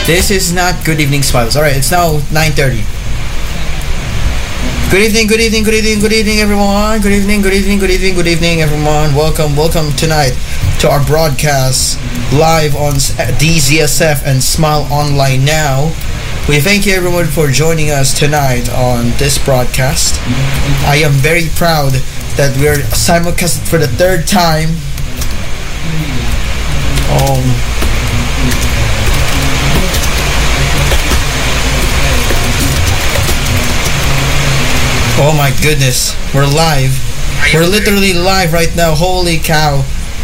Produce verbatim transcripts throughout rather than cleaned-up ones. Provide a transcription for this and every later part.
This is not Good Evening Smiles. Alright, it's now nine thirty. Good evening, good evening, good evening, good evening, everyone. Good evening, good evening, good evening, good evening, everyone. Welcome, welcome tonight to our broadcast live on D Z S F and Smile Online Now. We thank you, everyone, for joining us tonight on this broadcast. I am very proud that we're simulcasted for the third time. Um, oh my goodness, we're live. We're literally live right now. Holy cow.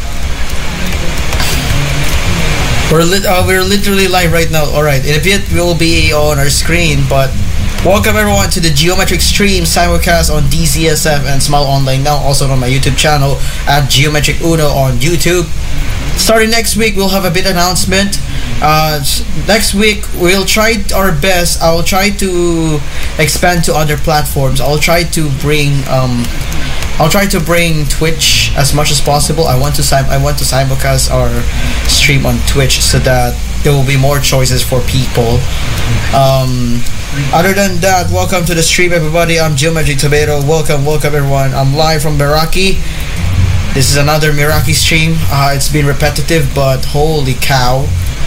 We're lit. Uh, we're literally live right now. All right, in a bit we will be on our screen, but welcome everyone to the Geometric Stream simulcast on D Z S F and Smile Online Now, also on my YouTube channel at Geometric Uno on YouTube. Starting next week, we'll have a bit announcement. Uh, next week, we'll try our best. I'll try to expand to other platforms. I'll try to bring. Um, I'll try to bring Twitch as much as possible. I want to sim- I want to simulcast our stream on Twitch so that there will be more choices for people. Um, other than that, welcome to the stream, everybody. I'm Geometric Tomato. Welcome, welcome everyone. I'm live from Meraki. This is another Meraki stream. Uh, it's been repetitive, but holy cow!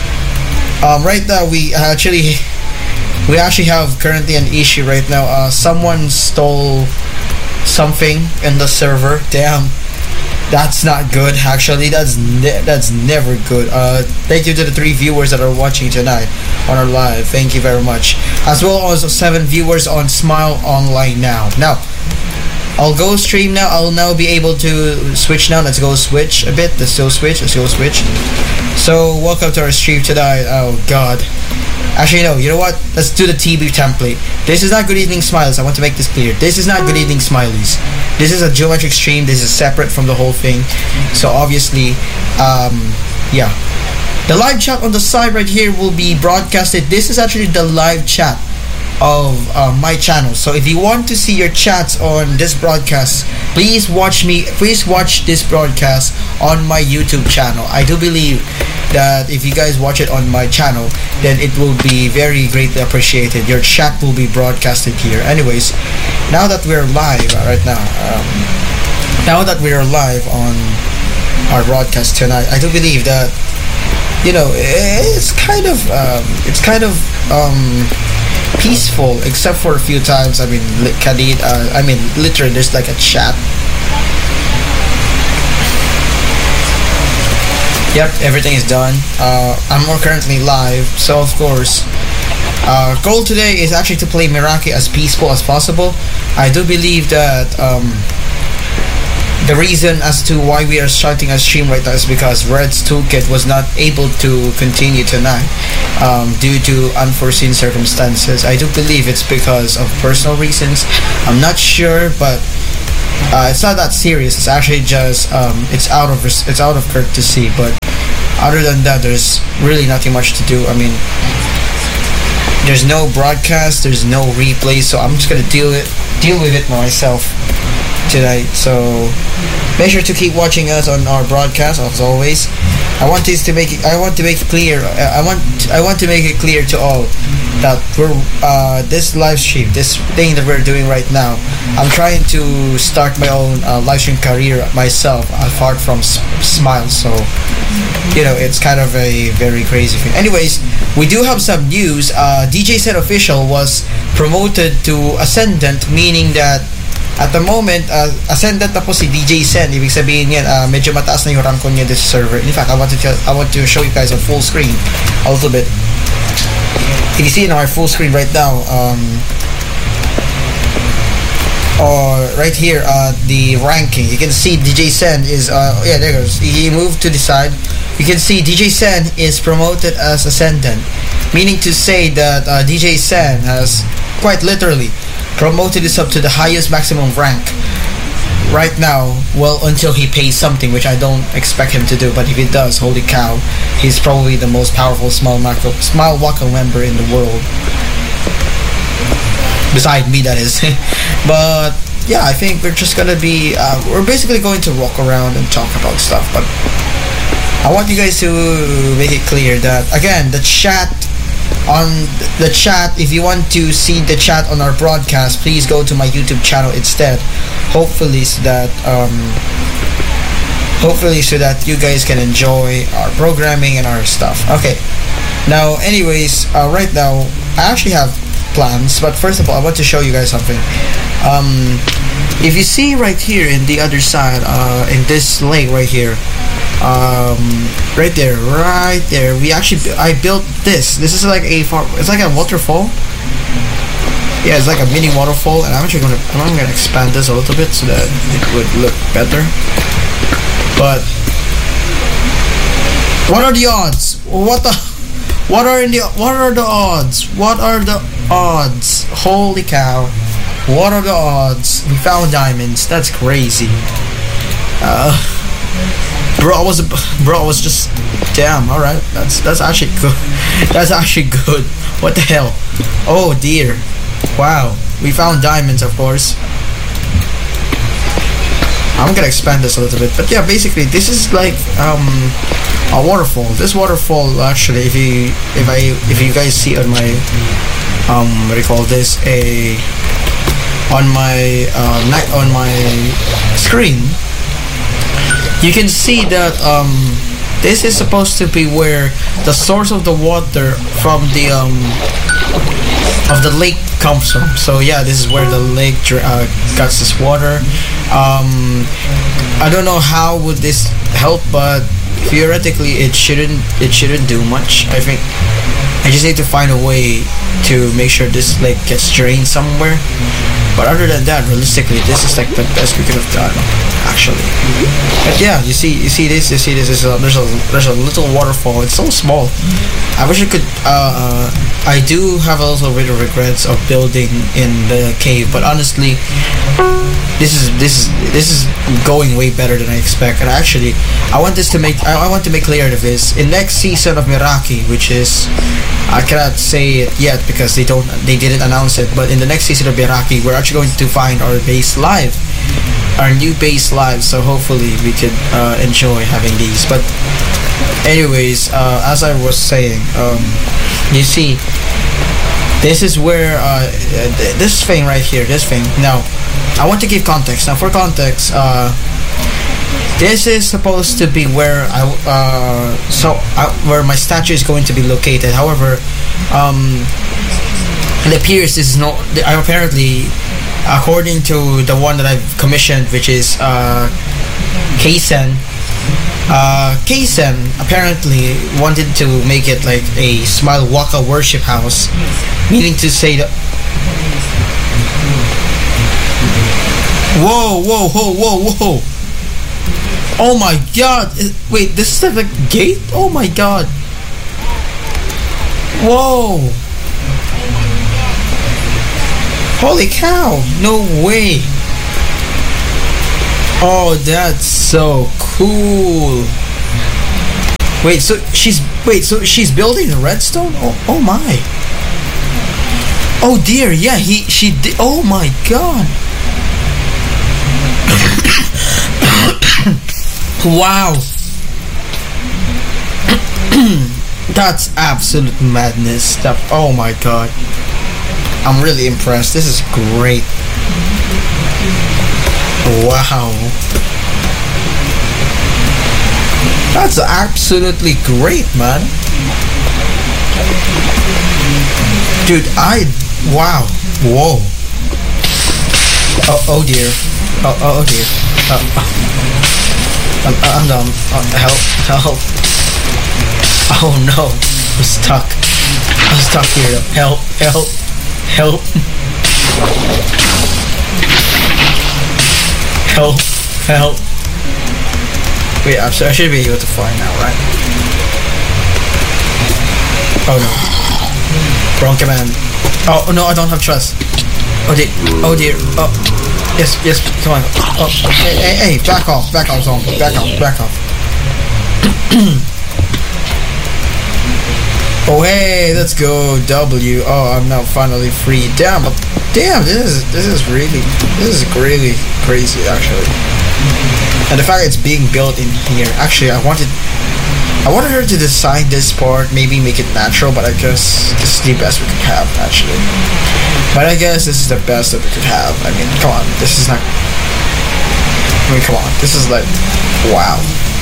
Um, right now, we actually we actually have currently an issue right now. Uh, someone stole something in the server. Damn, that's not good. Actually, that's ne- that's never good. Uh, thank you to the three viewers that are watching tonight on our live. Thank you very much, as well as seven viewers on Smile Online Now. Now, I'll go stream now. I'll now be able to switch now. Let's go switch a bit. Let's go switch. Let's go switch. So, welcome to our stream tonight. Oh God. Actually, no. You know what? Let's do the T V template. This is not Good Evening Smiles. I want to make this clear. This is not Good Evening Smileys. This is a geometric stream. This is separate from the whole thing. So obviously, um, yeah. The live chat on the side right here will be broadcasted. This is actually the live chat of uh, my channel. So if you want to see your chats on this broadcast, please watch me. Please watch this broadcast on my YouTube channel. I do believe that if you guys watch it on my channel, then it will be very greatly appreciated. Your chat will be broadcasted here. Anyways, now that we're live uh, right now, um, now that we are live on our broadcast tonight, I do believe that, you know, it's kind of um, it's kind of um, peaceful, except for a few times. I mean, Khalid, uh, I mean, literally, there's like a chat. Yep, everything is done. Uh, I'm more currently live, so of course, our goal today is actually to play Meraki as peaceful as possible. I do believe that um, the reason as to why we are starting a stream right now is because Red's Toolkit was not able to continue tonight um, due to unforeseen circumstances. I do believe it's because of personal reasons. I'm not sure, but uh, it's not that serious. It's actually just um, it's out of res- it's out of courtesy. But other than that, there's really nothing much to do. I mean, there's no broadcast, there's no replay, so I'm just gonna deal it deal with it myself tonight. So make sure to keep watching us on our broadcast as always. I want this to make it, I want to make it clear. I want I want to make it clear to all that we're uh, this live stream, this thing that we're doing right now. I'm trying to start my own uh, live stream career myself, apart from S- Smile. So you know, it's kind of a very crazy thing. Anyways, we do have some news. Uh, D J Sen Official was promoted to Ascendant, meaning that at the moment, uh, Ascendant na po si D J Sen. Ibig sabihin yan, uh, medyo mataas na yung rank ko niya this server. In fact, I want to I want to show you guys on full screen a little bit. If you see in our full screen right now, um, or right here, uh, the ranking, you can see D J Sen is, uh, yeah, there goes. He moved to the side. You can see D J Sen is promoted as Ascendant, meaning to say that uh, D J Sen has quite literally promoted this up to the highest maximum rank right now, well, until he pays something, which I don't expect him to do. But if he does, holy cow, he's probably the most powerful Smile Waka, Smile Waka member in the world. Beside me, that is. But yeah, I think we're just gonna be, uh, we're basically going to walk around and talk about stuff. But I want you guys to make it clear that, again, the chat on the chat, if you want to see the chat on our broadcast, please go to my YouTube channel instead. Hopefully, so that um, hopefully so that you guys can enjoy our programming and our stuff. Okay. Now, anyways, uh, right now I actually have plans, but first of all, I want to show you guys something. Um, if you see right here in the other side, uh, in this lake right here, um, right there, right there, we actually I built this. This is like a farm. It's like a waterfall. Yeah, it's like a mini waterfall, and I'm actually gonna I'm gonna expand this a little bit so that it would look better. But what are the odds? What the? What are in the? What are the odds? What are the odds? Holy cow! What are the odds? We found diamonds. That's crazy. Uh, bro, I was bro, I was just damn. All right, that's that's actually good. That's actually good. What the hell? Oh dear! Wow, we found diamonds, of course. I'm gonna expand this a little bit, but yeah, basically this is like um a waterfall. This waterfall actually, if you if I if you guys see on my um what do you call this a on my uh night on my screen, you can see that um this is supposed to be where the source of the water from the um of the lake comes from. So yeah, this is where the lake uh, gets this water. Um, I don't know how would this help, but theoretically it shouldn't it shouldn't do much. I think I just need to find a way to make sure this lake gets drained somewhere. But other than that, realistically, this is like the best we could have done, actually. But yeah, you see, you see this, you see this. There's a there's a, there's a little waterfall. It's so small. I wish I could. Uh, uh, I do have a little bit of regrets of building in the cave, but honestly, this is this is this is going way better than I expect. And actually, I want this to make I, I want to make clear to this in next season of Meraki, which is I cannot say it yet because they don't they didn't announce it. But in the next season of Meraki, we're actually going to find our base live, our new base live. So hopefully we could uh, enjoy having these. But anyways, uh, as I was saying, um, you see, this is where uh, this thing right here, this thing. Now, I want to give context. Now, for context, uh, this is supposed to be where I uh, so uh, where my statue is going to be located. However, um, it appears this is not. I apparently, according to the one that I've commissioned, which is uh, Kaysen. Uh, Kaysen apparently wanted to make it like a Smile Waka worship house, meaning to say that. Whoa, whoa, whoa, whoa, whoa! Oh my god! Wait, this is like a gate? Oh my god! Whoa! Holy cow! No way! Oh, that's so cool! Wait, so she's wait, so she's building the redstone? Oh, oh my! Oh dear, yeah, he she did. Oh my god! Wow! That's absolute madness stuff. Oh my god! I'm really impressed. This is great. Wow. That's absolutely great, man. Dude, I... Wow. Whoa. Oh, oh dear. Oh, oh, oh dear. Uh, uh, I'm, I'm done. Uh, help. Help. Oh no. I'm stuck. I'm stuck here. Help. Help. Help. Help. Help. Wait, I'm sorry, I should be able to fly now, right? Oh no. Wrong command. Oh no, I don't have trust. Oh dear. Oh dear. Oh. Yes, yes, come on. Oh, hey, hey, hey, back off, back off, zone. Back off, back off. Oh hey, let's go W. Oh, I'm now finally free. Damn, damn, this is this is really this is really crazy actually. And the fact it's being built in here. Actually, I wanted I wanted her to design this part, maybe make it natural, but I guess this is the best we could have, actually. But I guess this is the best that we could have. I mean, come on, this is not... I mean, come on, this is like... Wow.